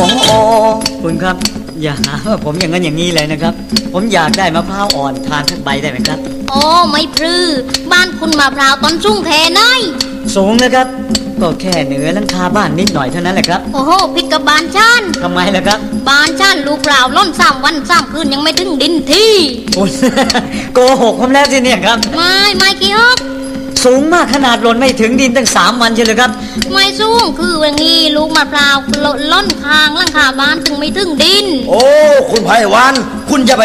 โอ้คุณครับอย่าหาว่าผมอย่างนั้นอย่างนี้เลยนะครับผมอยากได้มะพร้าวอ่อนทานสักใบได้ไหมครับโอ้ไม่พลือบ้านคุณมะพร้าวต้นสูงแท้น้อยสูงนะครับก็แค่เหนือหลังคาบ้านนิดหน่อยเท่านั้นแหละครับโอ้โหผิดกับบ้านฉันทำไมล่ะครับบ้านฉันลูกเปล่าล้น3 วัน3 คืนยังไม่ถึงดินที่โกหกผมแล้วสิเนี่ยครับไม่กี่ฮอกสูงมากขนาดหล่นไม่ถึงดินตั้ง3 วันใช่เลยครับไม่สูงคืออย่างนี้ลูกมะพร้าวล้นคางหลังคาบ้านถึงไม่ถึงดินโอ้คุณไพวันคุณจะ